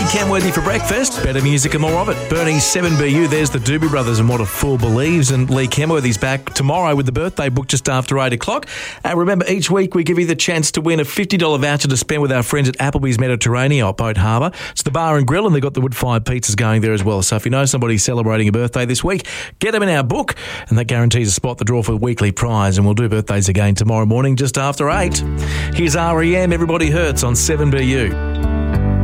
Kenworthy for breakfast. Better music and more of it. Bernie 7BU, there's the Doobie Brothers and What a Fool Believes. And Lee Kenworthy's back tomorrow with the birthday book just after 8 o'clock. And remember, each week we give you the chance to win a $50 voucher to spend with our friends at Applebee's Mediterranean at Boat Harbour. It's the bar and grill, and they've got the wood-fired pizzas going there as well. So if you know somebody celebrating a birthday this week, get them in our book, and that guarantees a spot the draw for the weekly prize. And we'll do birthdays again tomorrow morning just after 8. Here's REM, Everybody Hurts on 7BU.